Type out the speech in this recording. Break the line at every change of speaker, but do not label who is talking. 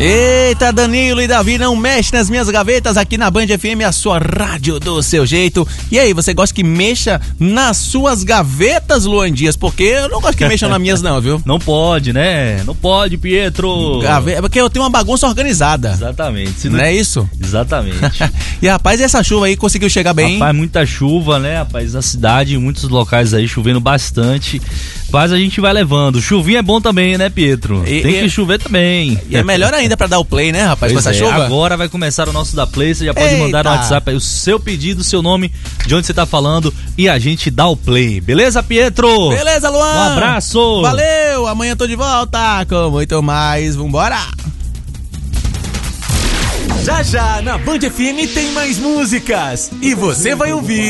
Eita, Danilo e Davi, não mexe nas minhas gavetas aqui na Band FM, a sua rádio do seu jeito. E aí, você gosta que mexa nas suas gavetas, Luan Dias? Porque eu não gosto que mexam nas minhas não, viu?
Não pode, né? Não pode, Pietro.
Porque eu tenho uma bagunça organizada.
Exatamente.
Não é isso?
Exatamente.
E rapaz, essa chuva aí conseguiu chegar bem?
Rapaz, muita chuva, né, rapaz? Na cidade, em muitos locais aí, chovendo bastante. Mas a gente vai levando. Chuvinha é bom também, né, Pietro? Tem que chover também.
E é melhor ainda pra dar o play, né, rapaz,
pois
com essa chuva?
Agora vai começar o nosso da Play. Você já pode mandar no WhatsApp aí o seu pedido, o seu nome, de onde você tá falando e a gente dá o play. Beleza, Pietro?
Beleza, Luan.
Um abraço.
Valeu. Amanhã tô de volta com muito mais. Vambora.
Já já na Band FM tem mais músicas. E você vai ouvir